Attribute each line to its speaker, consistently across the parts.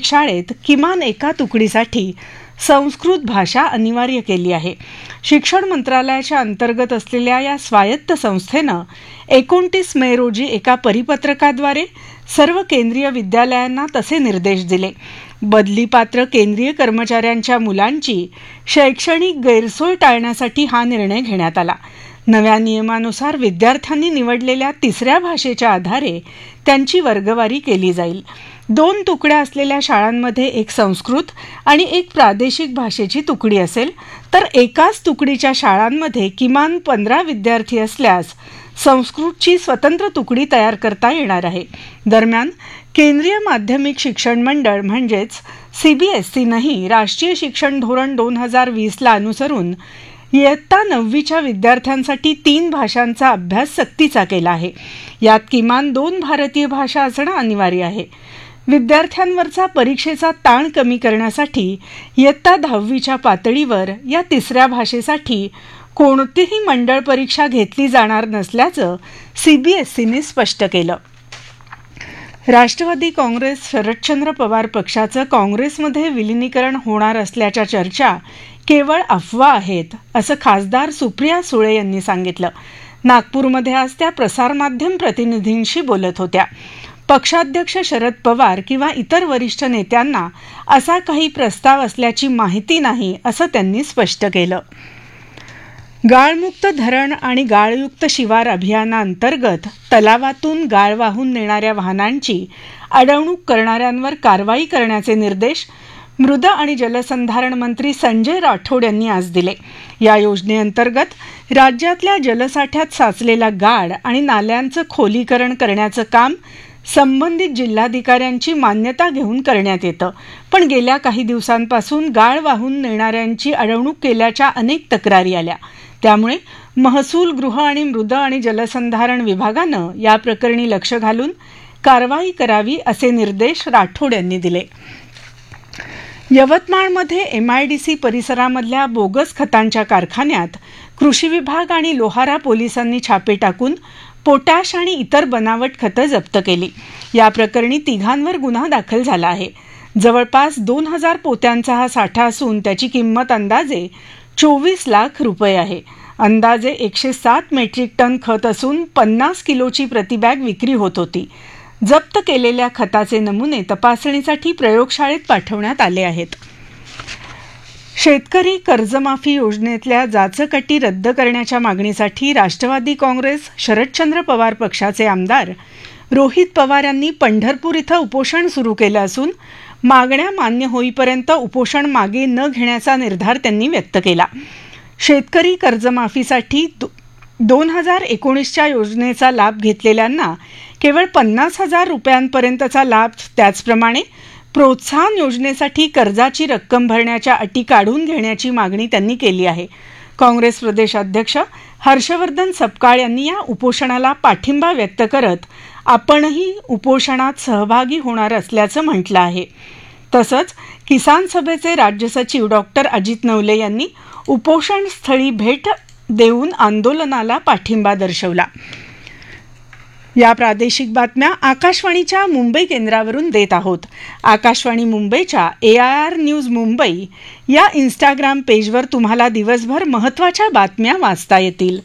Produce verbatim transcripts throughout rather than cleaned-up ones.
Speaker 1: शाळेत किमान एका तुकडीसाठी संस्कृत भाषा अनिवार्य केली आहे. शिक्षण मंत्रालयाच्या अंतर्गत असलेल्या या स्वायत्त संस्थेनं एकोणतीस मे रोजी एका परिपत्रकाद्वारे सर्व केंद्रीय विद्यालयांना तसे निर्देश दिले. बदलीपात्र केंद्रीय कर्मचाऱ्यांच्या मुलांची शैक्षणिक गैरसोय टाळण्यासाठी हा निर्णय घेण्यात आला. नव्या नियमानुसार विद्यार्थ्यांनी निवडलेल्या तिसऱ्या भाषेच्या आधारे त्यांची वर्गवारी केली जाईल. दोन तुकड्या असलेल्या शाळांमध्ये एक संस्कृत आणि एक प्रादेशिक भाषेची तुकडी असेल, तर एकाच तुकडीच्या शाळांमध्ये किमान पंधरा विद्यार्थी असल्यास संस्कृतची स्वतंत्र तुकडी तयार करता येणार आहे. दरम्यान केंद्रीय माध्यमिक शिक्षण मंडळ म्हणजेच सीबीएसईनंही राष्ट्रीय शिक्षण धोरण दोन हजार वीसला अनुसरून इयत्ता नववीच्या विद्यार्थ्यांसाठी तीन भाषांचा अभ्यास सक्तीचा केला आहे. यात किमान दोन भारतीय भाषा असणं अनिवार्य आहे. विद्यार्थ्यांवरचा परीक्षेचा ताण कमी करण्यासाठी इयत्ता दहावीच्या पातळीवर या तिसऱ्या भाषेसाठी कोणतीही मंडळ परीक्षा घेतली जाणार नसल्याचं सीबीएसईने स्पष्ट केलं. राष्ट्रवादी काँग्रेस शरदचंद्र पवार पक्षाचं काँग्रेसमध्ये विलिनीकरण होणार असल्याच्या चर्चा केवळ अफवा आहेत, असं खासदार सुप्रिया सुळे यांनी सांगितलं. नागपूरमध्ये आज त्या प्रसारमाध्यम प्रतिनिधींशी बोलत होत्या. पक्षाध्यक्ष शरद पवार किंवा इतर वरिष्ठ नेत्यांना असा काही प्रस्ताव असल्याची माहिती नाही, असं त्यांनी स्पष्ट केलं. गाळमुक्त धरण आणि गाळयुक्त शिवार अभियानाअंतर्गत तलावातून गाळ वाहून नेणाऱ्या वाहनांची अडवणूक करणाऱ्यांवर कारवाई करण्याचे निर्देश मृद आणि जलसंधारण मंत्री संजय राठोड यांनी आज दिले. या योजनेअंतर्गत राज्यातल्या जलसाठ्यात साचलेला गाळ आणि नाल्यांचं खोलीकरण करण्याचं काम संबंधित जिल्हाधिकाऱ्यांची मान्यता घेऊन करण्यात येतं. पण गेल्या काही दिवसांपासून गाळ वाहून नेणाऱ्यांची अडवणूक केल्याच्या अनेक तक्रारी आल्या. त्यामुळे महसूल, गृह आणि मृद आणि जलसंधारण विभागानं या प्रकरणी लक्ष घालून कारवाई करावी, असे निर्देश राठोड यांनी दिले. यवतमाळमध्ये एमआयडीसी परिसरामधल्या बोगस खतांच्या कारखान्यात कृषी विभाग आणि लोहारा पोलिसांनी छापे टाकून पोटॅश आणि इतर बनावट खतं जप्त केली. या प्रकरणी तिघांवर गुन्हा दाखल झाला आहे. जवळपास दोन हजार पोत्यांचा हा साठा असून त्याची किंमत अंदाजे चोवीस लाख रुपये आहे. अंदाजे एकशे सात मेट्रिक टन खत असून पन्नास किलोची प्रतिबॅग विक्री होत होती. जप्त केलेल्या खताचे नमुने तपासणीसाठी प्रयोगशाळेत पाठवण्यात आले आहेत. शेतकरी कर्जमाफी योजनेतल्या जाचक-अटी रद्द करण्याच्या मागणीसाठी राष्ट्रवादी काँग्रेस शरदचंद्र पवार पक्षाचे आमदार रोहित पवार यांनी पंढरपूर इथं उपोषण सुरू केलं असून मागण्या मान्य होईपर्यंत उपोषण मागे न घेण्याचा निर्धार त्यांनी व्यक्त केला. शेतकरी कर्जमाफीसाठी दोन हजार एकोणीसच्या योजनेचा लाभ घेतलेल्यांना केवळ पन्नास हजार रुपयांपर्यंतचा लाभ, त्याचप्रमाणे प्रोत्साहन योजनेसाठी कर्जाची रक्कम भरण्याच्या अटी काढून घेण्याची मागणी त्यांनी केली आहे. काँग्रेस प्रदेशाध्यक्ष हर्षवर्धन सपकाळ यांनी या उपोषणाला पाठिंबा व्यक्त करत आपणही उपोषणात सहभागी होणार असल्याचं म्हटलं आहे. तसंच किसान सभेचे राज्य सचिव डॉक्टर अजित नवले यांनी उपोषणस्थळी भेट देऊन आंदोलनाला पाठिंबा दर्शवला. या प्रादेशिक बातम्या आकाशवाणीच्या मुंबई केंद्रावरून देत आहोत. आकाशवाणी मुंबईच्या ए आय आर न्यूज मुंबई या इंस्टाग्राम पेजवर तुम्हाला दिवसभर महत्त्वाच्या बातम्या वाचता येतील.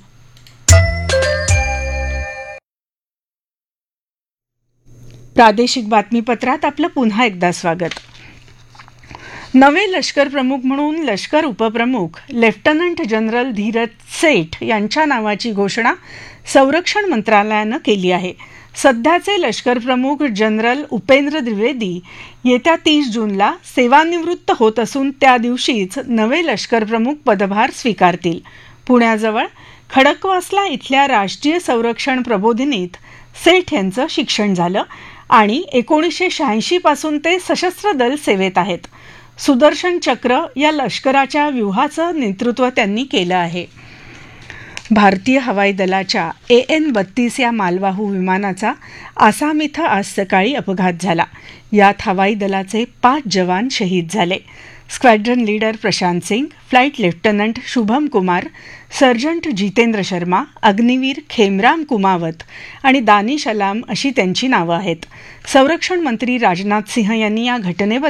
Speaker 1: प्रादेशिक बातमीपत्रात आपलं पुन्हा एकदा स्वागत. नवे लष्कर प्रमुख म्हणून लष्कर उपप्रमुख लेफ्टनंट जनरल धीरज सेठ यांच्या नावाची घोषणा संरक्षण मंत्रालयानं केली आहे. सध्याचे लष्कर प्रमुख जनरल उपेंद्र द्विवेदी येत्या तीस जूनला सेवानिवृत्त होत असून त्या दिवशीच नवे लष्कर प्रमुख पदभार स्वीकारतील. पुण्याजवळ खडकवासला इथल्या राष्ट्रीय संरक्षण प्रबोधिनीत सेठ यांचं शिक्षण झालं आणि एकोणीसशे शहाऐंशी पासून ते सशस्त्र दल सेवेत आहेत. सुदर्शन चक्र या लष्कराच्या व्यूहाचं नेतृत्व त्यांनी केलं आहे. भारतीय हवाई दलाच्या ए एन बत्तीस या मालवाहू विमानाचा आसाम इथं आज सकाळी अपघात झाला. यात हवाई दलाचे पाच जवान शहीद झाले. स्क्वॅड्रन leader Prashant Singh, flight lieutenant Shubham Kumar, sergeant Jitendra Sharma, Agniveer खेमराम Kumawat आणि दानिश अलाम अशी त्यांची नावं आहेत. संरक्षण मंत्री राजनाथ सिंह यांनी या घटनेबद्दल